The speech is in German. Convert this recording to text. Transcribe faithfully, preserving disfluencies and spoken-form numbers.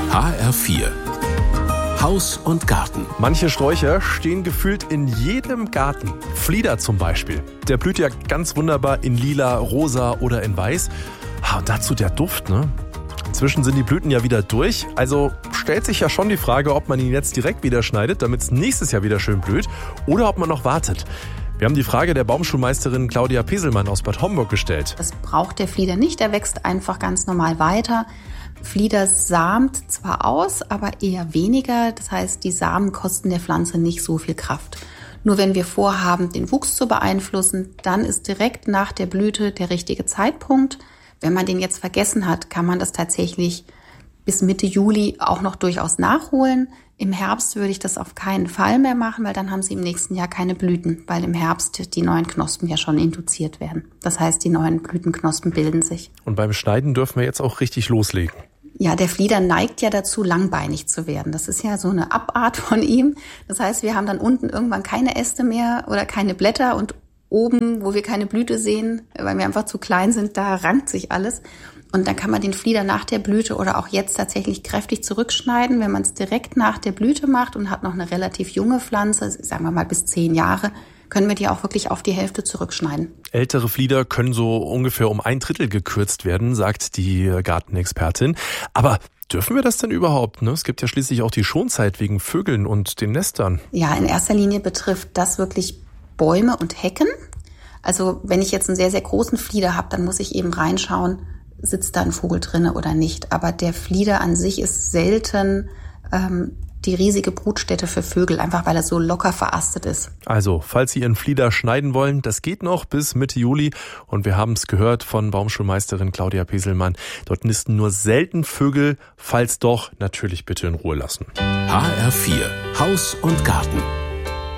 H R vier Haus und Garten. Manche Sträucher stehen gefühlt in jedem Garten. Flieder zum Beispiel. Der blüht ja ganz wunderbar in lila, rosa oder in weiß. Und dazu der Duft, ne? Inzwischen sind die Blüten ja wieder durch. Also stellt sich ja schon die Frage, ob man ihn jetzt direkt wieder schneidet, damit es nächstes Jahr wieder schön blüht, oder ob man noch wartet. Wir haben die Frage der Baumschulmeisterin Claudia Peselmann aus Bad Homburg gestellt. Das braucht der Flieder nicht, der wächst einfach ganz normal weiter. Flieder samt zwar aus, aber eher weniger. Das heißt, die Samen kosten der Pflanze nicht so viel Kraft. Nur wenn wir vorhaben, den Wuchs zu beeinflussen, dann ist direkt nach der Blüte der richtige Zeitpunkt. Wenn man den jetzt vergessen hat, kann man das tatsächlich bis Mitte Juli auch noch durchaus nachholen. Im Herbst würde ich das auf keinen Fall mehr machen, weil dann haben sie im nächsten Jahr keine Blüten, weil im Herbst die neuen Knospen ja schon induziert werden. Das heißt, die neuen Blütenknospen bilden sich. Und beim Schneiden dürfen wir jetzt auch richtig loslegen. Ja, der Flieder neigt ja dazu, langbeinig zu werden. Das ist ja so eine Abart von ihm. Das heißt, wir haben dann unten irgendwann keine Äste mehr oder keine Blätter und oben, wo wir keine Blüte sehen, weil wir einfach zu klein sind, da rankt sich alles. Und dann kann man den Flieder nach der Blüte oder auch jetzt tatsächlich kräftig zurückschneiden. Wenn man es direkt nach der Blüte macht und hat noch eine relativ junge Pflanze, sagen wir mal bis zehn Jahre, können wir die auch wirklich auf die Hälfte zurückschneiden. Ältere Flieder können so ungefähr um ein Drittel gekürzt werden, sagt die Gartenexpertin. Aber dürfen wir das denn überhaupt? Ne? Es gibt ja schließlich auch die Schonzeit wegen Vögeln und den Nestern. Ja, in erster Linie betrifft das wirklich Bäume und Hecken. Also wenn ich jetzt einen sehr, sehr großen Flieder habe, dann muss ich eben reinschauen, sitzt da ein Vogel drinne oder nicht. Aber der Flieder an sich ist selten ähm, die riesige Brutstätte für Vögel, einfach weil er so locker verastet ist. Also, falls Sie Ihren Flieder schneiden wollen, das geht noch bis Mitte Juli. Und wir haben es gehört von Baumschulmeisterin Claudia Peselmann. Dort nisten nur selten Vögel. Falls doch, natürlich bitte in Ruhe lassen. H R vier Haus und Garten.